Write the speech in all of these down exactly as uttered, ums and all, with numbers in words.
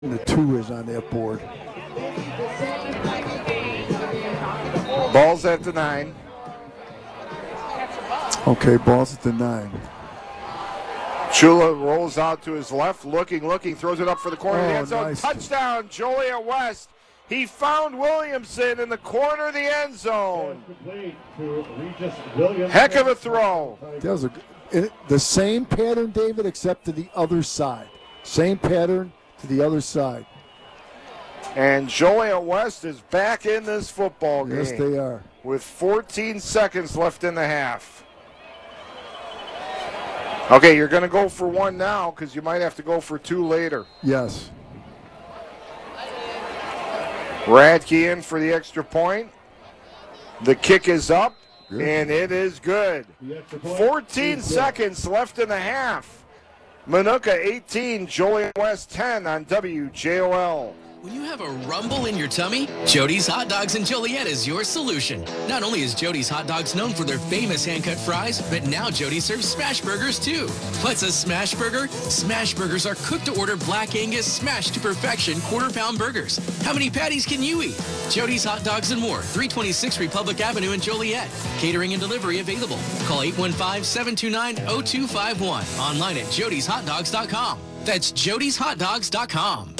The two is on that board. Ball's at the nine. Okay, ball's at the nine. Chula rolls out to his left, looking, looking, throws it up for the corner of the Oh, end zone. nice. Touchdown, Joliet West. He found Williamson in the corner of the end zone. Heck of a throw. That was a, it, the same pattern, David, except to the other side. Same pattern to the other side. And Joliet West is back in this football game. Yes, they are. With fourteen seconds left in the half. Okay, you're going to go for one now because you might have to go for two later. Yes. Radke in for the extra point. The kick is up, good. And it is good. fourteen seconds left in the half. Minooka eighteen, Joliet West ten on W J O L. When you have a rumble in your tummy, Jody's Hot Dogs in Joliet is your solution. Not only is Jody's Hot Dogs known for their famous hand-cut fries, but now Jody serves smash burgers too. What's a smash burger? Smash burgers are cooked-to-order Black Angus smashed to perfection quarter-pound burgers. How many patties can you eat? Jody's Hot Dogs and more, three twenty-six Republic Avenue in Joliet. Catering and delivery available. Call eight one five, seven two nine, zero two five one. Online at jodys hot dogs dot com. That's jodys hot dogs dot com.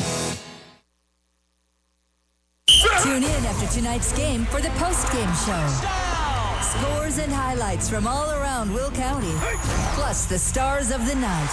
Tune in after tonight's game for the post-game show. Scores and highlights from all around Will County, plus the stars of the night.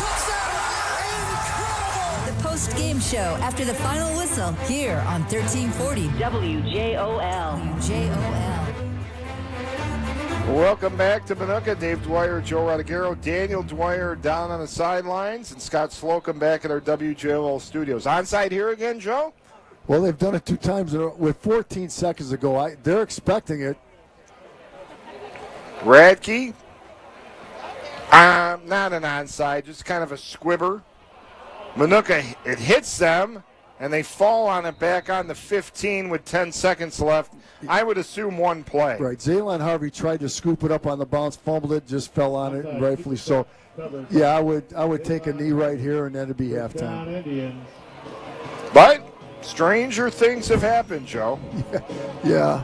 The post-game show after the final whistle here on thirteen forty W J O L. W J O L. Welcome back to Minooka. Dave Dwyer, Joe Rodriguero, Daniel Dwyer down on the sidelines, and Scott Slocum back at our W J O L studios. Onside here again, Joe? Well, they've done it two times with fourteen seconds to go. I, they're expecting it. Radke. Um, not an onside, just kind of a squibber. Minooka, it hits them, and they fall on it back on the fifteen with ten seconds left. I would assume one play. Right. Zaylon Harvey tried to scoop it up on the bounce, fumbled it, just fell on it, and rightfully so. Yeah, I would I would take a knee right here, and then it'd be halftime. But stranger things have happened, Joe. Yeah.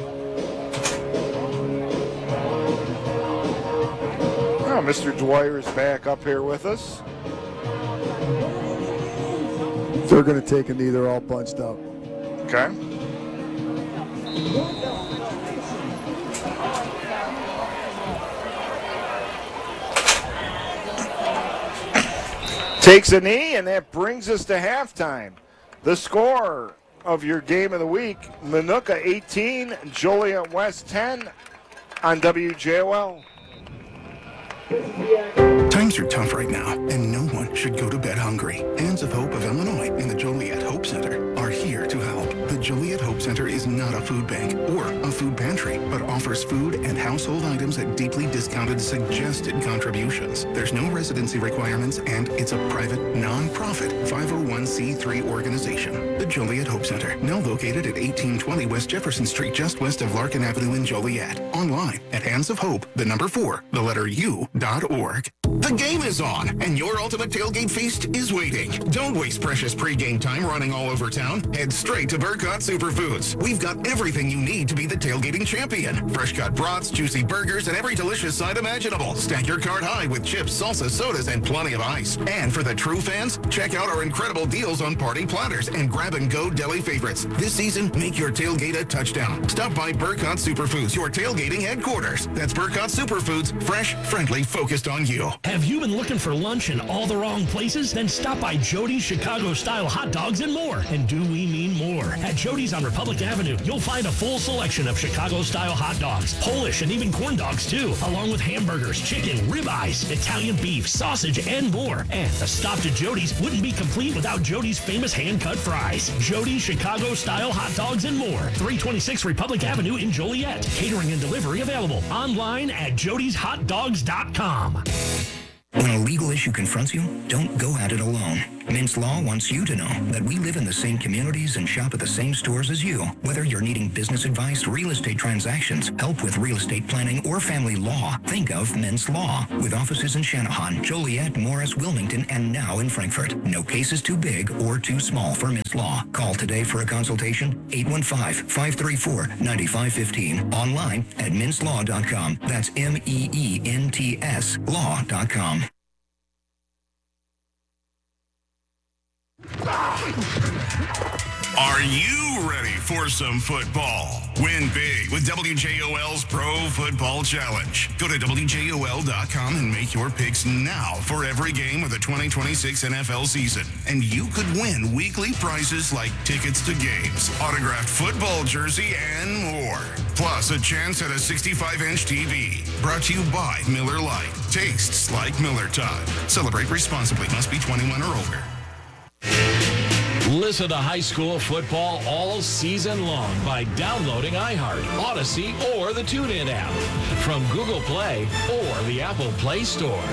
Oh, Mister Dwyer is back up here with us. They're going to take a knee. They're all bunched up. Okay. Takes a knee, and that brings us to halftime. The score of your game of the week, Minooka eighteen, Joliet West ten on W J O L. Times are tough right now, and no one should go to bed hungry. Hands of Hope of Illinois and the Joliet Hope Center are here to help. The Joliet Hope Center is not a food bank or a food pantry, but offers food and household items at deeply discounted suggested contributions. There's no residency requirements, and it's a private, non-profit five oh one c three organization. The Joliet Hope Center, now located at eighteen twenty West Jefferson Street, just west of Larkin Avenue in Joliet. Online at hands of hope, the number four, the letter U, dot org. The game is on, and your ultimate tailgate feast is waiting. Don't waste precious pregame time running all over town. Head straight to Burkott Superfoods. We've got everything you need to be the tailgating champion. Fresh cut brats, juicy burgers, and every delicious side imaginable. Stack your cart high with chips, salsa, sodas, and plenty of ice. And for the true fans, check out our incredible deals on party platters and grab-and-go deli favorites. This season, make your tailgate a touchdown. Stop by Burkott Superfoods, your tailgating headquarters. That's Burkott Superfoods, fresh, friendly, focused on you. Have you been looking for lunch in all the wrong places? Then stop by Jody's Chicago-style hot dogs and more. And do we mean more? At Jody's on Republic Avenue, you'll find a full selection of Chicago-style hot dogs, Polish and even corn dogs too, along with hamburgers, chicken, ribeyes, Italian beef, sausage, and more. And a stop to Jody's wouldn't be complete without Jody's famous hand-cut fries. Jody's Chicago-style hot dogs and more. three twenty-six Republic Avenue in Joliet. Catering and delivery available. Online at jodys hot dogs dot com. When a legal issue confronts you, don't go at it alone. Mintz Law wants you to know that we live in the same communities and shop at the same stores as you. Whether you're needing business advice, real estate transactions, help with real estate planning, or family law, think of Mintz Law. With offices in Shanahan, Joliet, Morris, Wilmington, and now in Frankfort. No case is too big or too small for Mintz Law. Call today for a consultation, eight one five, five three four, nine five one five. Online at mintz law dot com. That's M E E N T S law dot com. Are you ready for some football? Win big with W J O L's Pro Football Challenge. Go to W J O L dot com and make your picks now for every game of the twenty twenty-six N F L season. And you could win weekly prizes like tickets to games, autographed football jersey, and more. Plus, a chance at a sixty-five inch T V. Brought to you by Miller Lite. Tastes like Miller Time. Celebrate responsibly. Must be twenty-one or older. Listen to high school football all season long by downloading iHeart, Odyssey, or the TuneIn app from Google Play or the Apple Play Store.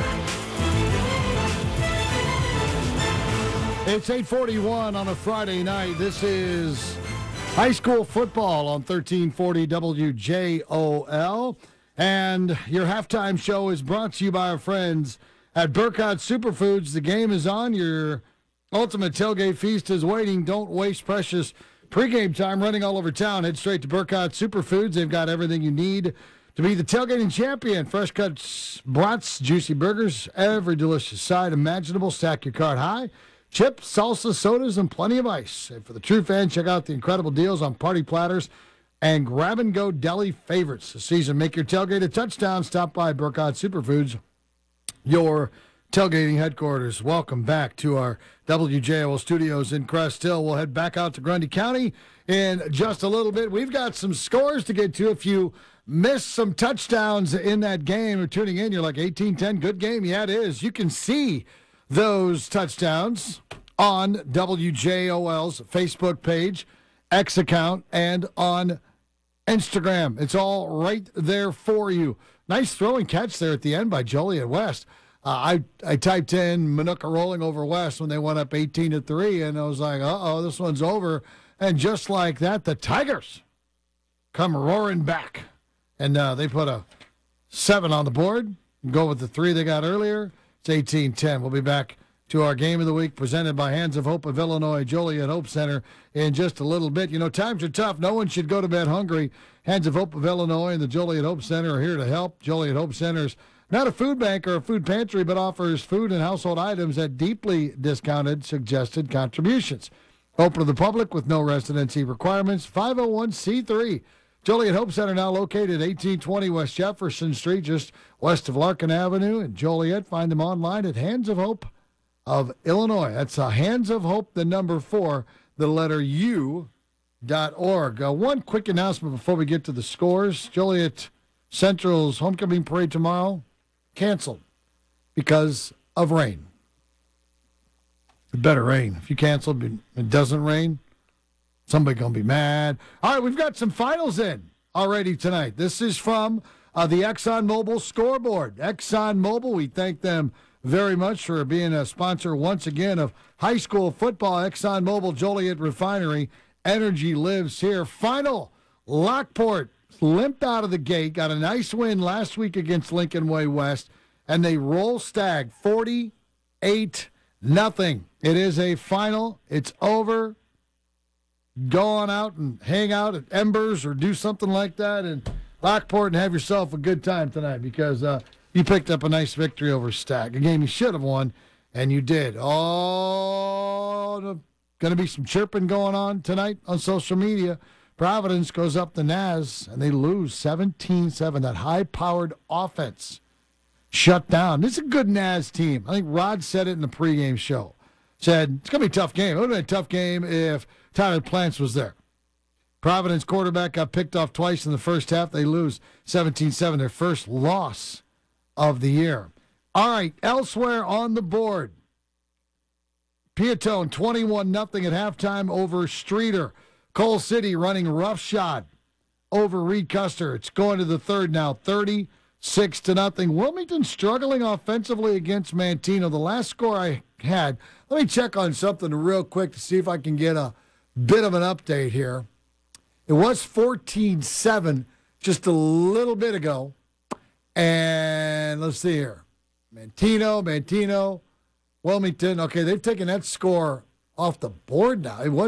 It's eight forty-one on a Friday night. This is high school football on thirteen forty W J O L. And your halftime show is brought to you by our friends at Burkott Superfoods. The game is on. Your ultimate tailgate feast is waiting. Don't waste precious pregame time running all over town. Head straight to Burkott Superfoods. They've got everything you need to be the tailgating champion. Fresh cuts, brats, juicy burgers, every delicious side imaginable. Stack your cart high. Chips, salsa, sodas, and plenty of ice. And for the true fan, check out the incredible deals on party platters and grab-and-go deli favorites this season. Make your tailgate a touchdown. Stop by Burkott Superfoods, your tailgating headquarters. Welcome back to our W J O L studios in Crest Hill. We'll head back out to Grundy County in just a little bit. We've got some scores to get to. If you missed some touchdowns in that game or tuning in, you're like eighteen ten, good game. Yeah, it is. You can see those touchdowns on W J O L's Facebook page, X account, and on Instagram. It's all right there for you. Nice throw and catch there at the end by Joliet West. Uh, I, I typed in Minooka rolling over West when they went up eighteen to three, and I was like, uh-oh, this one's over. And just like that, the Tigers come roaring back. And uh, they put a seven on the board. Go with the three they got earlier. It's eighteen ten. We'll be back to our game of the week presented by Hands of Hope of Illinois, Joliet Hope Center in just a little bit. You know, times are tough. No one should go to bed hungry. Hands of Hope of Illinois and the Joliet Hope Center are here to help. Joliet Hope Center's not a food bank or a food pantry, but offers food and household items at deeply discounted suggested contributions. Open to the public with no residency requirements. five oh one c three. Joliet Hope Center now located at eighteen twenty West Jefferson Street, just west of Larkin Avenue in Joliet. Find them online at Hands of Hope of Illinois. That's uh, Hands of Hope, the number four, the letter U, dot org. Uh, one quick announcement before we get to the scores. Joliet Central's homecoming parade tomorrow canceled because of rain. It better rain. If you cancel, it doesn't rain, somebody going to be mad. All right, we've got some finals in already tonight. This is from uh, the ExxonMobil scoreboard. ExxonMobil, we thank them very much for being a sponsor once again of high school football. ExxonMobil Joliet Refinery. Energy lives here. Final, Lockport limped out of the gate, got a nice win last week against Lincoln Way West, and they roll Stag forty-eight nothing. It is a final. It's over. Go on out and hang out at Embers or do something like that in Lockport and have yourself a good time tonight because uh, you picked up a nice victory over Stag, a game you should have won, and you did. Oh, going to be some chirping going on tonight on social media. Providence goes up to Naz, and they lose seventeen seven. That high-powered offense shut down. This is a good Naz team. I think Rod said it in the pregame show. Said, it's going to be a tough game. It would have been a tough game if Tyler Plants was there. Providence quarterback got picked off twice in the first half. They lose seventeen seven, their first loss of the year. All right, elsewhere on the board, Piatone twenty-one nothing at halftime over Streeter. Coal City running roughshod over Reed Custer. It's going to the third now, thirty-six to nothing. Wilmington struggling offensively against Mantino. The last score I had. Let me check on something real quick to see if I can get a bit of an update here. It was fourteen seven just a little bit ago. And let's see here. Mantino, Mantino, Wilmington. Okay, they've taken that score off the board now. It was